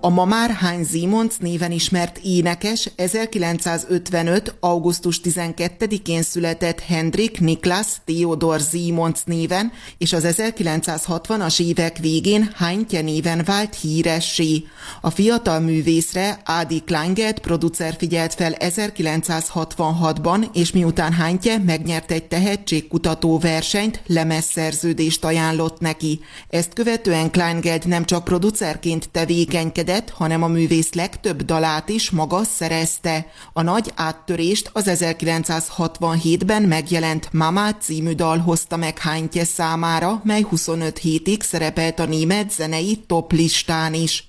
A ma már Heinz Simons néven ismert énekes 1955. augusztus 12-én született Hendrik Niklas Theodor Simons néven, és az 1960-as évek végén Heintje néven vált híressé. A fiatal művészre Adi Kleingeld producer figyelt fel 1966-ban, és miután Heintje megnyerte egy tehetségkutató versenyt, lemezszerződést ajánlott neki. Ezt követően Kleingeld nem csak producerként tevékenykedett, hanem a művész legtöbb dalát is maga szerezte. A nagy áttörést az 1967-ben megjelent Mama című dal hozta meg Heintje számára, mely 25 hétig szerepelt a német zenei top listán is.